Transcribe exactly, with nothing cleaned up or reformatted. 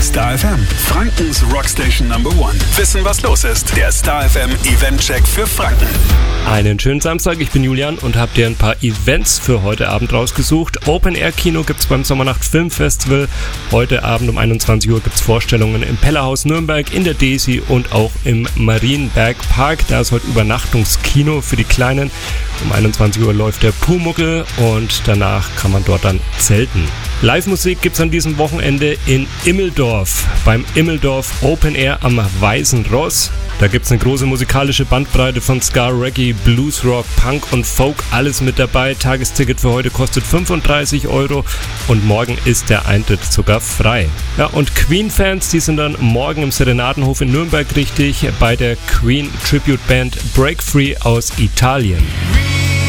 Star F M, Frankens Rockstation Number One. Wissen, was los ist. Der Star F M Event-Check für Franken. Einen schönen Samstag, ich bin Julian und habe dir ein paar Events für heute Abend rausgesucht. Open-Air-Kino gibt's beim Sommernacht Filmfestival. Heute Abend um einundzwanzig Uhr gibt's Vorstellungen im Pellerhaus Nürnberg, in der Desi und auch im Marienberg Park. Da ist heute Übernachtungskino für die Kleinen. Um einundzwanzig Uhr läuft der Pumuckl und danach kann man dort dann zelten. Live-Musik gibt's an diesem Wochenende in Immeldorf, beim Immeldorf Open Air am Weißen Ross. Da gibt's eine große musikalische Bandbreite von Ska, Reggae, Blues, Rock, Punk und Folk, alles mit dabei. Tagesticket für heute kostet fünfunddreißig Euro und morgen ist der Eintritt sogar frei. Ja, und Queen-Fans, die sind dann morgen im Serenadenhof in Nürnberg richtig bei der Queen Tribute Band Break Free aus Italien.